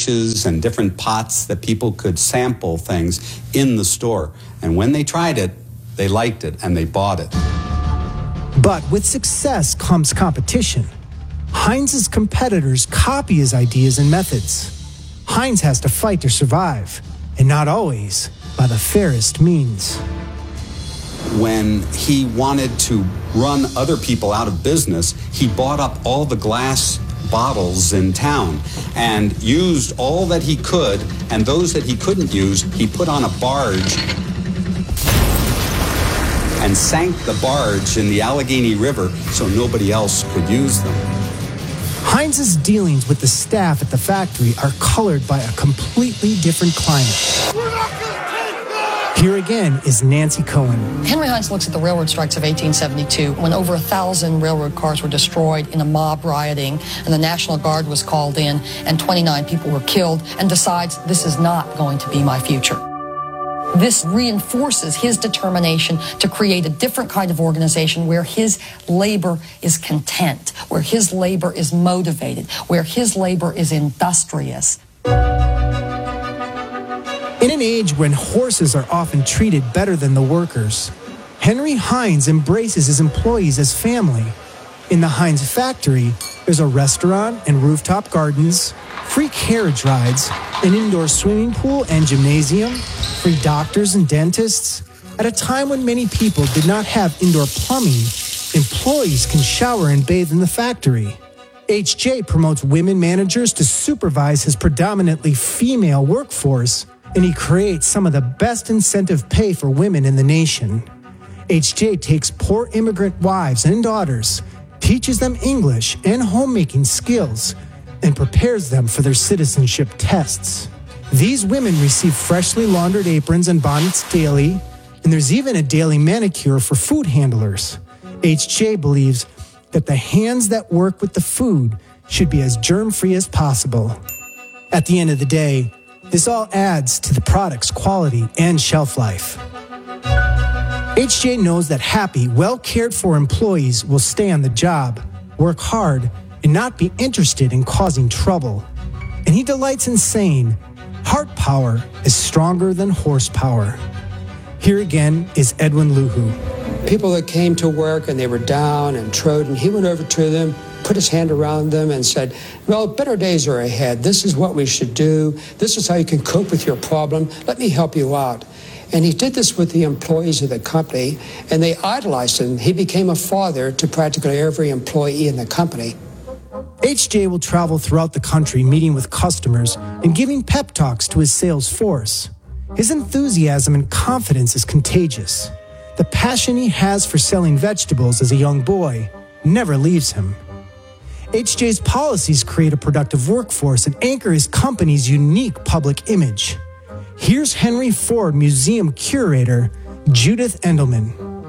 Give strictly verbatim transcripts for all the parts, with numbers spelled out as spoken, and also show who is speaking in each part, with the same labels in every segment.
Speaker 1: pouches and different pots that people could sample things in the store. And when they tried it, they liked it and they bought it.
Speaker 2: But with success comes competition. Heinz's competitors copy his ideas and methods. Heinz has to fight to survive, and not always by the fairest means.
Speaker 1: When he wanted to run other people out of business, he bought up all the glass bottles in town and used all that he could, and those that he couldn't use, he put on a barge and sank the barge in the Allegheny River so nobody else could use them.
Speaker 2: Heinz's dealings with the staff at the factory are colored by a completely different climate. Here again is Nancy Cohen.
Speaker 3: Henry Heinz looks at the railroad strikes of eighteen seventy-two, when over a thousand railroad cars were destroyed in a mob rioting, and the National Guard was called in, and twenty-nine people were killed, and decides, this is not going to be my future. This reinforces his determination to create a different kind of organization where his labor is content, where his labor is motivated, where his labor is industrious.
Speaker 2: In an age when horses are often treated better than the workers, Henry Heinz embraces his employees as family. In the Heinz factory, there's a restaurant and rooftop gardens, free carriage rides, an indoor swimming pool and gymnasium, free doctors and dentists. At a time when many people did not have indoor plumbing, employees can shower and bathe in the factory. H J promotes women managers to supervise his predominantly female workforce, and he creates some of the best incentive pay for women in the nation. H J takes poor immigrant wives and daughters, teaches them English and homemaking skills, and prepares them for their citizenship tests. These women receive freshly laundered aprons and bonnets daily, and there's even a daily manicure for food handlers. H J believes that the hands that work with the food should be as germ-free as possible. At the end of the day, this all adds to the product's quality and shelf life. H J knows that happy, well-cared-for employees will stay on the job, work hard, and not be interested in causing trouble. And he delights in saying, heart power is stronger than horsepower. Here again is Edwin Luhu.
Speaker 4: People that came to work and they were down and trodden, he went over to them, put his hand around them and said, well, better days are ahead. This is what we should do. This is how you can cope with your problem. Let me help you out. And he did this with the employees of the company, and they idolized him. He became a father to practically every employee in the company.
Speaker 2: H J will travel throughout the country meeting with customers and giving pep talks to his sales force. His enthusiasm and confidence is contagious. The passion he has for selling vegetables as a young boy never leaves him. H J's policies create a productive workforce and anchor his company's unique public image. Here's Henry Ford Museum curator Judith Endelman.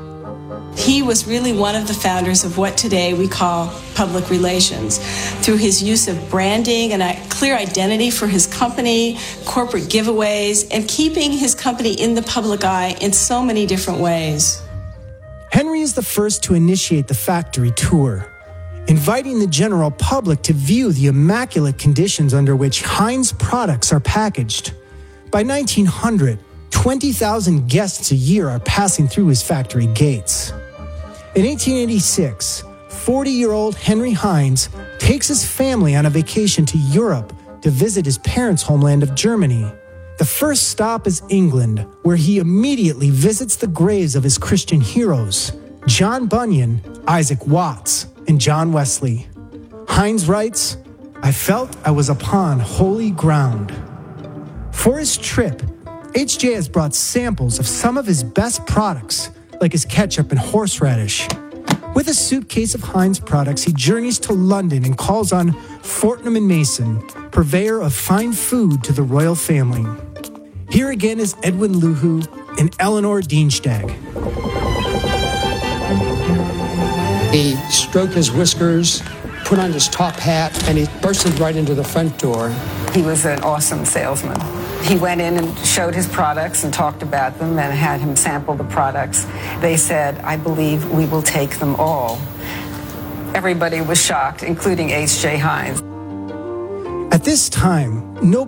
Speaker 5: He was really one of the founders of what today we call public relations, through his use of branding and a clear identity for his company, corporate giveaways, and keeping his company in the public eye in so many different ways.
Speaker 2: Henry is the first to initiate the factory tour, inviting the general public to view the immaculate conditions under which Heinz products are packaged. By nineteen hundred, twenty thousand guests a year are passing through his factory gates. In eighteen eighty-six, forty-year-old Henry Heinz takes his family on a vacation to Europe to visit his parents' homeland of Germany. The first stop is England, where he immediately visits the graves of his Christian heroes, John Bunyan, Isaac Watts, and John Wesley. Heinz writes, "I felt I was upon holy ground." For his trip, H J has brought samples of some of his best products, like his ketchup and horseradish. With a suitcase of Heinz products, he journeys to London and calls on Fortnum and Mason, purveyor of fine food to the royal family. Here again is Edwin Luhu and Eleanor Dienstag.
Speaker 4: He stroked his whiskers, put on his top hat, and he bursted right into the front door.
Speaker 6: He was an awesome salesman. He went in and showed his products and talked about them and had him sample the products. They said, "I believe we will take them all." Everybody was shocked, including H J Heinz.
Speaker 2: At this time, no